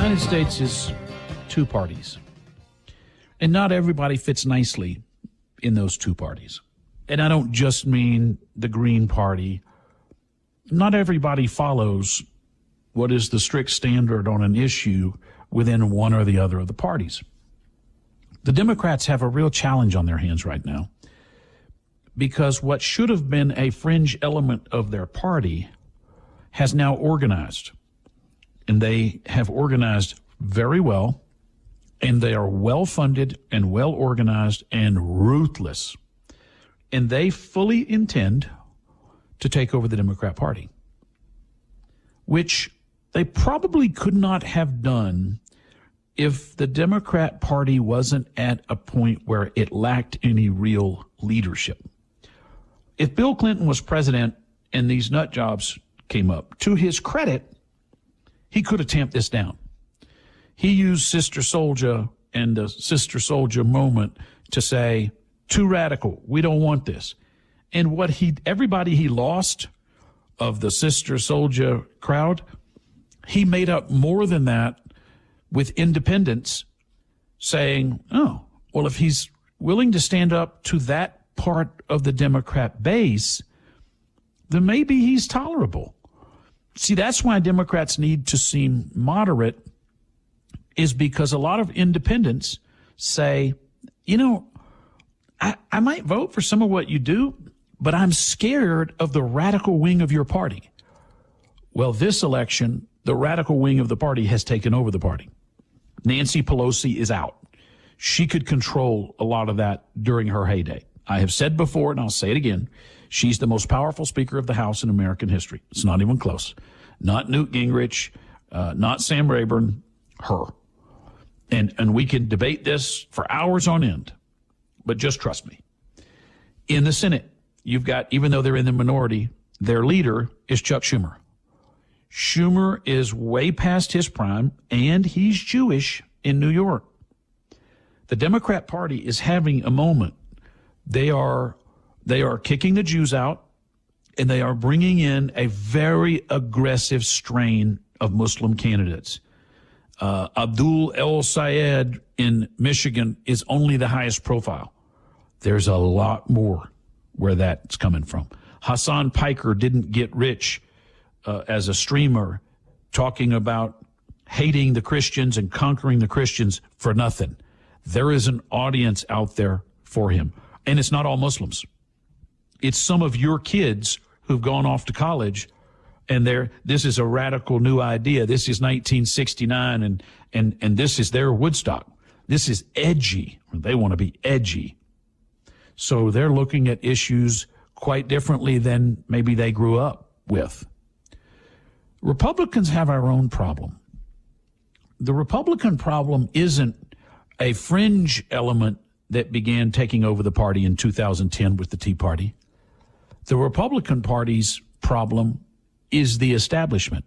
United States is two parties, and not everybody fits nicely in those two parties. And I don't just mean the Green Party. Not everybody follows what is the strict standard on an issue within one or the other of the parties. The Democrats have a real challenge on their hands right now, because what should have been a fringe element of their party has now organized. And they have organized very well, and they are well-funded and well-organized and ruthless. And they fully intend to take over the Democrat Party, which they probably could not have done if the Democrat Party wasn't at a point where it lacked any real leadership. If Bill Clinton was president and these nut jobs came up, to his credit, he could have tamped this down. He used Sister Souljah and the Sister Souljah moment to say, too radical, we don't want this. And everybody he lost of the Sister Souljah crowd, he made up more than that with independents saying, oh, well, if he's willing to stand up to that part of the Democrat base, then maybe he's tolerable. See, that's why Democrats need to seem moderate, is because a lot of independents say, you know, I might vote for some of what you do, but I'm scared of the radical wing of your party. Well, this election, the radical wing of the party has taken over the party. Nancy Pelosi is out. She could control a lot of that during her heyday. I have said before, and I'll say it again, she's the most powerful Speaker of the House in American history. It's not even close. Not Newt Gingrich, not Sam Rayburn, her. And we can debate this for hours on end, but just trust me. In the Senate, you've got, even though they're in the minority, their leader is Chuck Schumer. Schumer is way past his prime, and he's Jewish in New York. The Democrat Party is having a moment. They are kicking the Jews out, and they are bringing in a very aggressive strain of Muslim candidates. Abdul El Sayed in Michigan is only the highest profile. There's a lot more where that's coming from. Hassan Piker didn't get rich as a streamer talking about hating the Christians and conquering the Christians for nothing. There is an audience out there for him. And it's not all Muslims. It's some of your kids who've gone off to college, and this is a radical new idea. This is 1969, and this is their Woodstock. This is edgy. They want to be edgy. So they're looking at issues quite differently than maybe they grew up with. Republicans have our own problem. The Republican problem isn't a fringe element that began taking over the party in 2010 with the Tea Party. The Republican Party's problem is the establishment.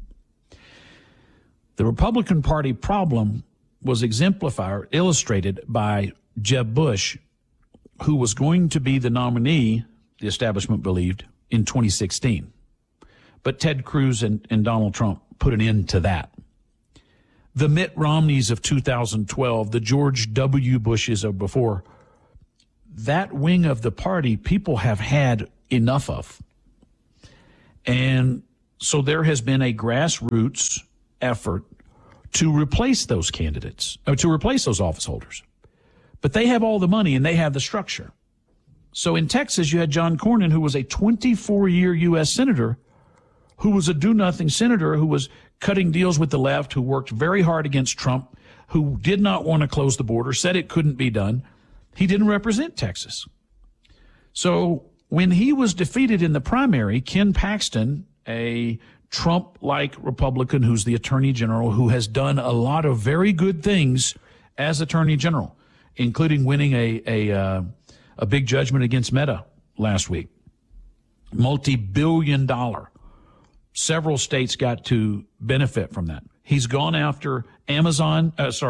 The Republican Party problem was illustrated by Jeb Bush, who was going to be the nominee, the establishment believed, in 2016. But Ted Cruz and Donald Trump put an end to that. The Mitt Romneys of 2012, the George W. Bushes of before, that wing of the party people have had enough of. And so there has been a grassroots effort to replace those candidates, or to replace those office holders. But they have all the money and they have the structure. So in Texas, you had John Cornyn, who was a 24-year U.S. senator, who was a do-nothing senator, who was cutting deals with the left, who worked very hard against Trump, who did not want to close the border, said it couldn't be done. He didn't represent Texas. So when he was defeated in the primary, Ken Paxton, a Trump-like Republican who's the Attorney General, who has done a lot of very good things as Attorney General, including winning a big judgment against Meta last week, multi-billion-dollar. Several states got to benefit from that. He's gone after Meta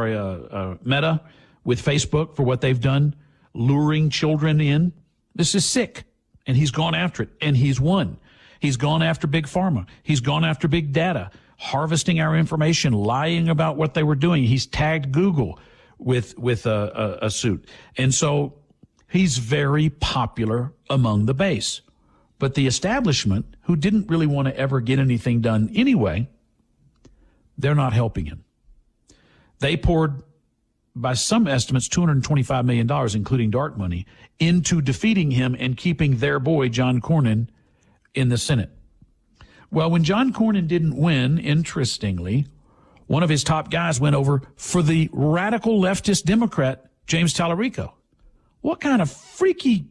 with Facebook for what they've done, luring children in. This is sick. And he's gone after it, and he's won. He's gone after big pharma. He's gone after big data. harvesting our information, lying about what they were doing. He's tagged Google with a suit. And so he's very popular among the base. But the establishment, who didn't really want to ever get anything done anyway, they're not helping him. They poured, by some estimates, $225 million, including dark money, into defeating him and keeping their boy, John Cornyn, in the Senate. Well, when John Cornyn didn't win, interestingly, one of his top guys went over for the radical leftist Democrat, James Tallarico. What kind of freaky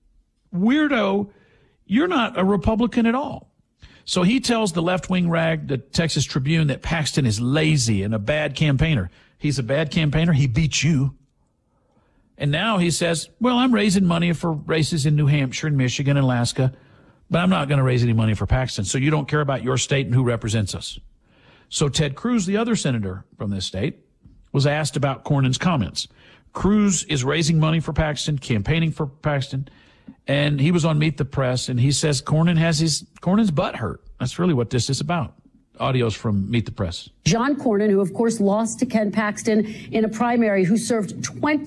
weirdo? You're not a Republican at all. So he tells the left-wing rag, the Texas Tribune, that Paxton is lazy and a bad campaigner. He's a bad campaigner. He beat you. And now he says, well, I'm raising money for races in New Hampshire and Michigan and Alaska, but I'm not going to raise any money for Paxton. So you don't care about your state and who represents us. So Ted Cruz, the other senator from this state, was asked about Cornyn's comments. Cruz is raising money for Paxton, campaigning for Paxton, and he was on Meet the Press, and he says Cornyn's butt hurt. That's really what this is about. Audio's from Meet the Press. John Cornyn, who of course lost to Ken Paxton in a primary, who served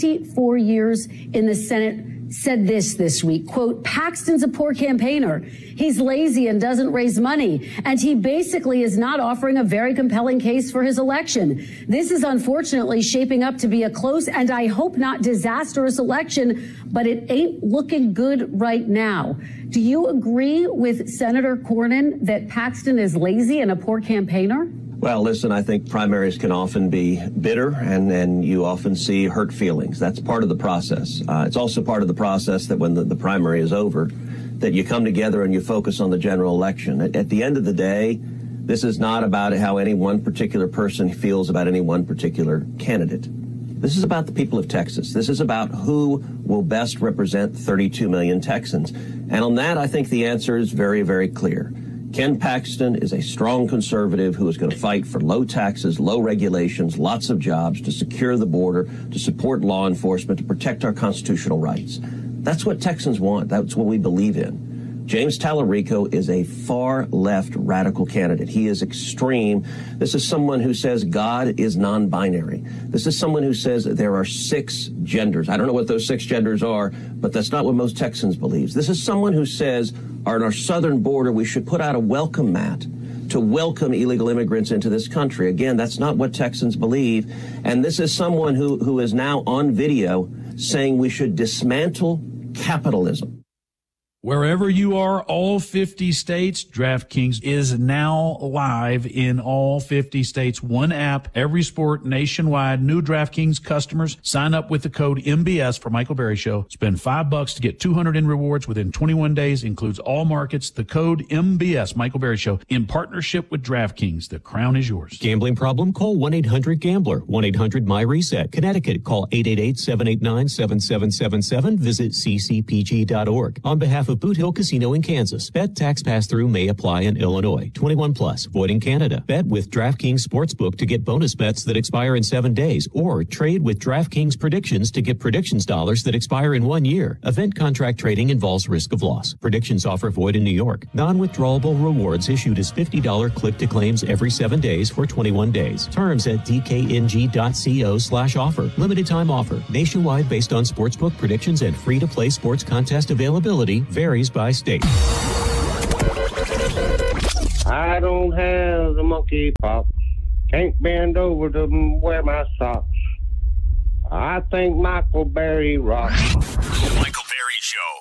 24 years in the Senate, said this week, quote, Paxton's a poor campaigner. He's lazy and doesn't raise money. And he basically is not offering a very compelling case for his election. This is unfortunately shaping up to be a close and I hope not disastrous election, but it ain't looking good right now. Do you agree with Senator Cornyn that Paxton is lazy and a poor campaigner? Well, listen, I think primaries can often be bitter, and you often see hurt feelings. That's part of the process. It's also part of the process that when the primary is over, that you come together and you focus on the general election. At the end of the day, this is not about how any one particular person feels about any one particular candidate. This is about the people of Texas. This is about who will best represent 32 million Texans. And on that, I think the answer is very, very clear. Ken Paxton is a strong conservative who is going to fight for low taxes, low regulations, lots of jobs, to secure the border, to support law enforcement, to protect our constitutional rights. That's what Texans want. That's what we believe in. James Tallarico is a far-left radical candidate. He is extreme. This is someone who says God is non-binary. This is someone who says there are 6 genders. I don't know what those 6 genders are, but that's not what most Texans believe. This is someone who says on our southern border we should put out a welcome mat to welcome illegal immigrants into this country. Again, that's not what Texans believe. And this is someone who is now on video saying we should dismantle capitalism. Wherever you are, all 50 states, DraftKings is now live in all 50 states. One app, every sport, nationwide. New DraftKings customers sign up with the code MBS for Michael Berry Show. Spend $5 to get $200 in rewards within 21 days. Includes all markets. The code MBS, Michael Berry Show, in partnership with DraftKings. The crown is yours. Gambling problem? Call 1-800-GAMBLER. 1-800-MY-RESET. Connecticut, call 888-789-7777. Visit ccpg.org. On behalf of Boot Hill Casino in Kansas. Bet tax pass-through may apply in Illinois. 21 plus. Void in Canada. Bet with DraftKings Sportsbook to get bonus bets that expire in 7 days, or trade with DraftKings Predictions to get predictions dollars that expire in 1 year. Event contract trading involves risk of loss. Predictions offer void in New York. Non-withdrawable rewards issued as $50 click-to-claims every 7 days for 21 days. Terms at dkng.co/offer. Limited time offer. Nationwide based on sportsbook predictions and free-to-play sports contest availability. Varies by state. I don't have the monkeypox. Can't bend over to wear my socks. I think Michael Berry rocks. The Michael Berry Show.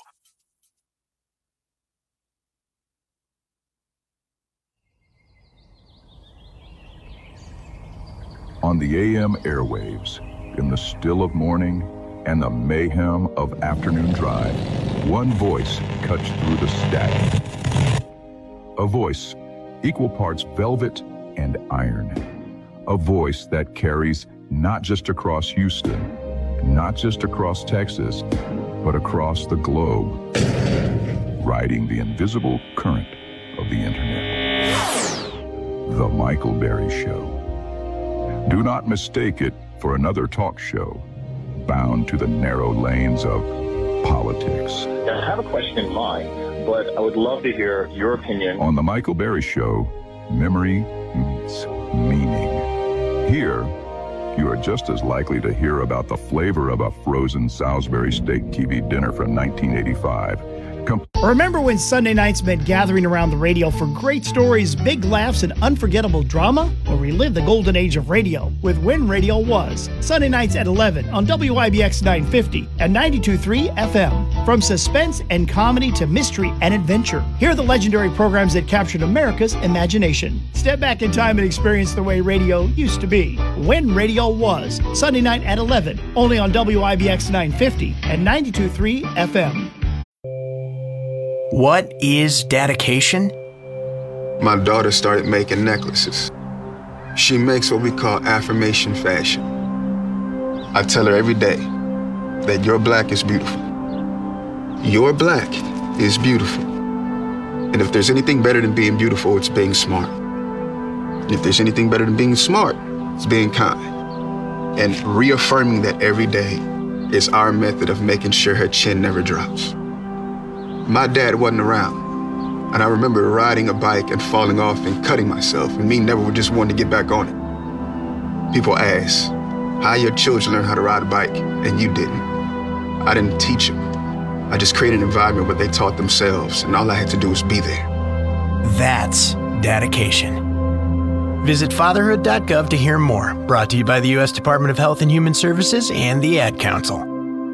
On the AM airwaves, in the still of morning and the mayhem of afternoon drive, one voice cuts through the static. A voice equal parts velvet and iron. A voice that carries not just across Houston, not just across Texas, but across the globe, riding the invisible current of the internet. The Michael Berry Show. Do not mistake it for another talk show bound to the narrow lanes of politics. I have a question in mind, but I would love to hear your opinion. On The Michael Berry Show, memory meats, meaning. Here, you are just as likely to hear about the flavor of a frozen Salisbury steak TV dinner from 1985. Remember when Sunday nights meant gathering around the radio for great stories, big laughs, and unforgettable drama? Or relive the golden age of radio with When Radio Was. Sunday nights at 11 on WIBX 950 and 92.3 FM. From suspense and comedy to mystery and adventure, hear the legendary programs that captured America's imagination. Step back in time and experience the way radio used to be. When Radio Was. Sunday night at 11, only on WIBX 950 and 92.3 FM. What is dedication? My daughter started making necklaces. She makes what we call affirmation fashion. I tell her every day that your black is beautiful. Your black is beautiful. And if there's anything better than being beautiful, it's being smart. And if there's anything better than being smart, it's being kind. And reaffirming that every day is our method of making sure her chin never drops. My dad wasn't around, and I remember riding a bike and falling off and cutting myself, and me never just wanting to get back on it. People ask, how your children learn how to ride a bike, and you didn't. I didn't teach them. I just created an environment where they taught themselves, and all I had to do was be there. That's dedication. Visit fatherhood.gov to hear more. Brought to you by the U.S. Department of Health and Human Services and the Ad Council.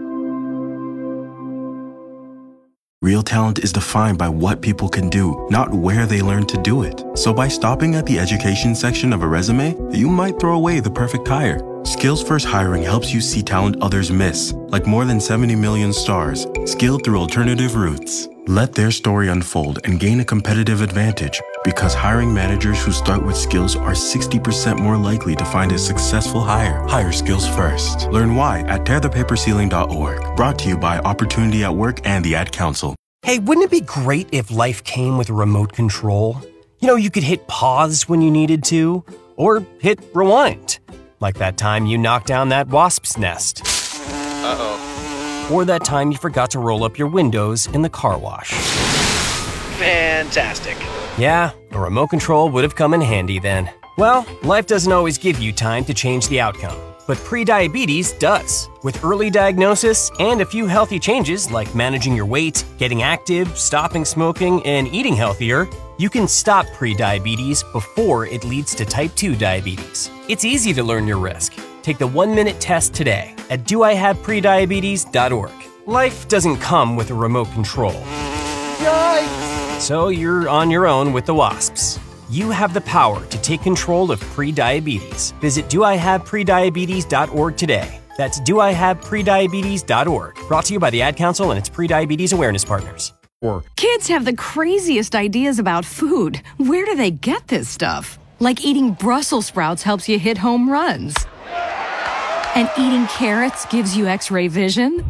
Real talent is defined by what people can do, not where they learn to do it. So by stopping at the education section of a resume, you might throw away the perfect hire. Skills First Hiring helps you see talent others miss, like more than 70 million stars, skilled through alternative routes. Let their story unfold and gain a competitive advantage, because hiring managers who start with skills are 60% more likely to find a successful hire. Hire skills first. Learn why at tearthepaperceiling.org. Brought to you by Opportunity at Work and the Ad Council. Hey, wouldn't it be great if life came with a remote control? You know, you could hit pause when you needed to, or hit rewind. Like that time you knocked down that wasp's nest. Uh-oh. Or that time you forgot to roll up your windows in the car wash. Fantastic. Yeah, a remote control would have come in handy then. Well, life doesn't always give you time to change the outcome, but prediabetes does. With early diagnosis and a few healthy changes like managing your weight, getting active, stopping smoking, and eating healthier, you can stop prediabetes before it leads to type 2 diabetes. It's easy to learn your risk. Take the 1-minute test today at doihaveprediabetes.org. Life doesn't come with a remote control. Yikes! So you're on your own with the wasps. You have the power to take control of prediabetes. Visit doihaveprediabetes.org today. That's doihaveprediabetes.org. Brought to you by the Ad Council and its Prediabetes Awareness Partners. Kids have the craziest ideas about food. Where do they get this stuff? Like eating Brussels sprouts helps you hit home runs. And eating carrots gives you X-ray vision.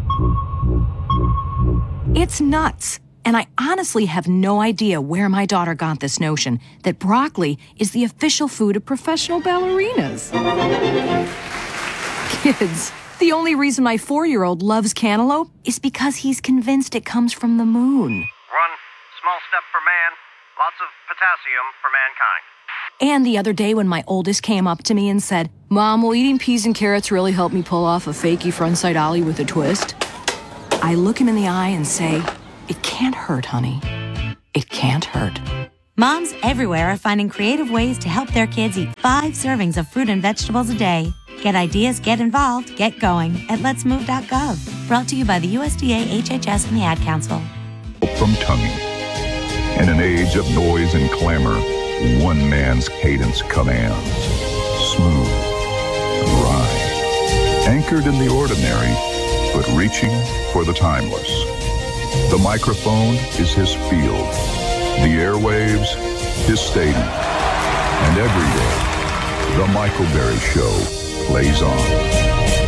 It's nuts. And I honestly have no idea where my daughter got this notion that broccoli is the official food of professional ballerinas. Kids, the only reason my 4-year-old loves cantaloupe is because he's convinced it comes from the moon. One small step for man, lots of potassium for mankind. And the other day when my oldest came up to me and said, "Mom, will eating peas and carrots really help me pull off a fakey frontside ollie with a twist?" I look him in the eye and say, "It can't hurt, honey. It can't hurt." Moms everywhere are finding creative ways to help their kids eat 5 servings of fruit and vegetables a day. Get ideas, get involved, get going at letsmove.gov. Brought to you by the USDA, HHS, and the Ad Council. From tonguing. In an age of noise and clamor, one man's cadence commands. Smooth, dry, anchored in the ordinary, but reaching for the timeless. The microphone is his field, the airwaves, his stadium. And every day, The Michael Berry Show plays on.